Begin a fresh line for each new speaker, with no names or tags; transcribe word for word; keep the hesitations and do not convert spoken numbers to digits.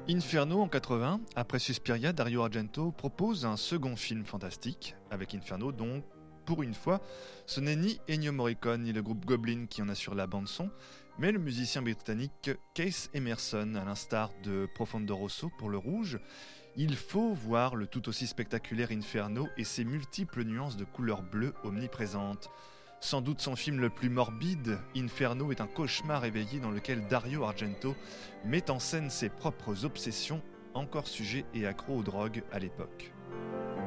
Inferno en quatre-vingts, après Suspiria, Dario Argento propose un second film fantastique, avec Inferno dont, pour une fois, ce n'est ni Ennio Morricone ni le groupe Goblin qui en assure la bande-son, mais le musicien britannique Keith Emerson, à l'instar de Profondo Rosso pour le rouge. Il faut voir le tout aussi spectaculaire Inferno et ses multiples nuances de couleur bleue omniprésentes. Sans doute son film le plus morbide, Inferno est un cauchemar éveillé dans lequel Dario Argento met en scène ses propres obsessions, encore sujet et accro aux drogues à l'époque.